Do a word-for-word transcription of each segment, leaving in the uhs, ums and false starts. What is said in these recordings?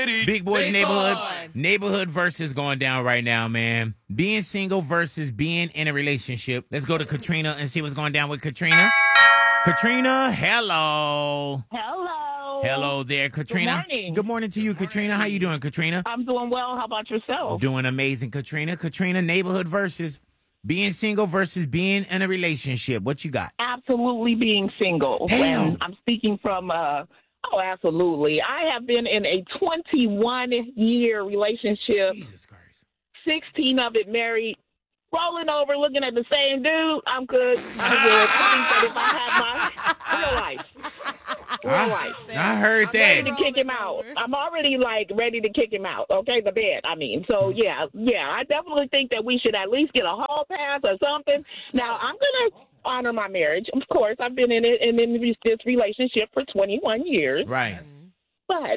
Big Boys Big Neighborhood. Boy. Neighborhood versus going down right now, man. Being single versus being in a relationship. Let's go to Katrina and see what's going down with Katrina. Katrina, hello. Hello. Hello there, Katrina. Good morning. Good morning to you, Katrina. How you doing, Katrina? I'm doing well. How about yourself? Doing amazing, Katrina. Katrina, neighborhood versus being single versus being in a relationship. What you got? Absolutely being single. Damn. And I'm speaking from, uh, oh, absolutely. I have been in a twenty-one year relationship, Jesus Christ. sixteen of it married, rolling over, looking at the same dude. I'm good. I'm good. I think that if I had my real life, real I, life. I heard I'm that. ready to kick him out. I'm already, like, ready to kick him out, okay? The bed, I mean. So, yeah, yeah, I definitely think that we should at least get a hall pass or something. Now, I'm going to honor my marriage. Of course, I've been in it and in this relationship for twenty-one years. Right. But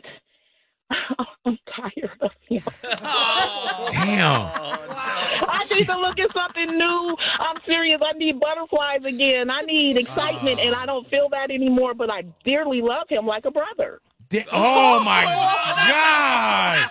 I'm tired of him. Damn. I need to look at something new. I'm serious. I need butterflies again. I need excitement, and I don't feel that anymore, but I dearly love him like a brother. Da- oh, my God.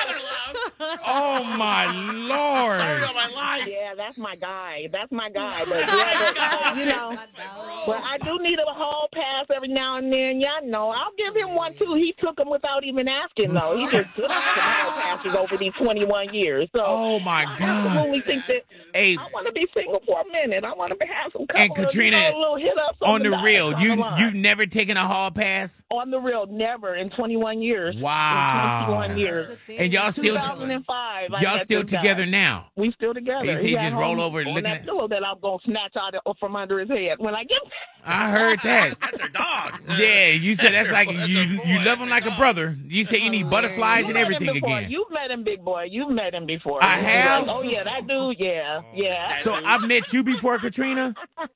Oh, my Lord. Yeah, that's my guy. That's my guy. But, yeah, but, you know, but I do need a hall pass every now and then. Yeah, I know. I'll give him one, too. He took them without even asking, though. He just took some hall passes over these twenty-one years. So Oh, my I God. absolutely think that Hey, I want to be single for a minute. I want to have some couple And Katrina, of, you know, little hit-ups on the night real, down you, the line. you've never taken a hall pass? On the real, never in twenty-one years. Wow. In twenty-one years. And y'all still two thousand five. I y'all met still this guy. together now? We still together. He said He just at roll home over on looking that at- pillow that I'm gonna snatch out of, from under his head when I get. I heard that. That's her dog. Yeah, you said that's That's like her- that's you her boy. you love him like a brother. You said you need butterflies You and met him everything before. again. You've met him, big boy. You've met him before. I You're have? like, oh yeah, that dude. Yeah, yeah. So I've met you before, Katrina,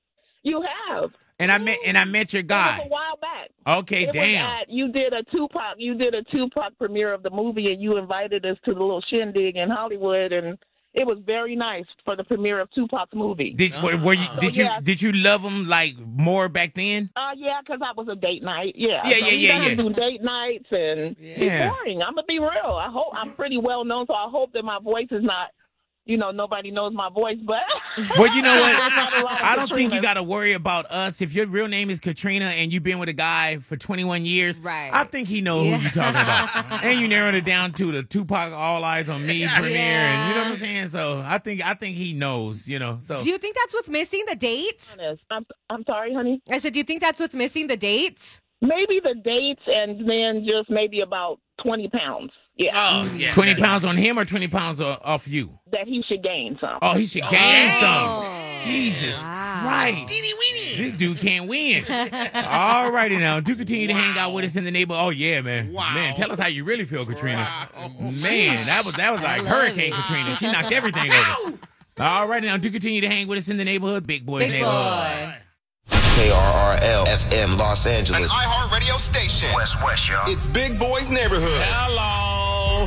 You have. and I met and I met your It was guy. a while back. Okay, It damn. was at, you did a Tupac. You did a Tupac premiere of the movie, and you invited us to the little shindig in Hollywood, and it was very nice for the premiere of Tupac's movie. Did were, were you So, did you yeah. did you love him like more back then? Uh, yeah, because that was a date night. Yeah, Yeah, so yeah, he yeah, doesn't yeah. do date nights, and Yeah. it's boring. I'm gonna be real. I hope I'm pretty well known, so I hope that my voice is not, you know, nobody knows my voice. But Well, you know what? There's not a lot of I don't think you Katrinas. got to worry about us. If your real name is Katrina and you've been with a guy for twenty-one years, Right. I think he knows Yeah. who you're talking about. And you narrowed it down to the Tupac All Eyes on Me premiere, and you know what I'm saying. So I think I think he knows. You know. So Do you think that's what's missing, the dates? I'm, I'm sorry, honey. I said, do you think that's what's missing, the dates? Maybe the dates, and then just maybe about twenty pounds. Yeah, Oh, yeah. twenty pounds on him or twenty pounds o- off you? that he should gain some. Oh, he should gain Oh. some. Jesus Wow. Christ. This dude can't win. All righty now. Do continue to hang out with us in the neighborhood. Oh, yeah, man. Wow. Man, tell us how you really feel, Katrina. Wow. Man, that was that was like love Hurricane it. Katrina. She knocked everything over. All righty now. Do continue to hang with us in the neighborhood. Big Boys Big Neighborhood. boy. K R R L F M Los An Angeles. iHeart Radio station. West West, y'all. It's Big Boy's Neighborhood. Hello.